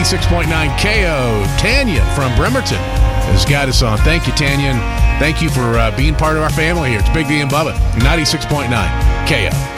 96.9 KO. Tanya from Bremerton has got us on. Thank you, Tanya. And thank you for being part of our family here. It's Big D and Bubba, 96.9 KO.